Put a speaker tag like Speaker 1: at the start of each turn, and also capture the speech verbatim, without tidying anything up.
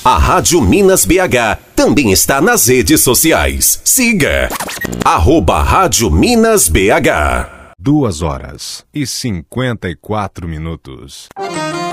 Speaker 1: A Rádio Minas B H também está nas redes sociais. Siga arroba Rádio Minas B H.
Speaker 2: Duas horas e cinquenta e quatro minutos.